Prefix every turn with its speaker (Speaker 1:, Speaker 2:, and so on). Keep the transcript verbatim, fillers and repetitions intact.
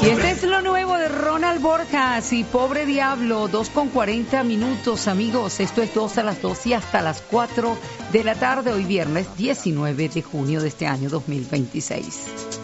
Speaker 1: Y este es lo nuevo de Ronald Borjas y Pobre Diablo, dos con cuarenta minutos, amigos. Esto es dos a las dos y hasta las cuatro de la tarde, hoy viernes diecinueve de junio de este año dos mil veintiséis.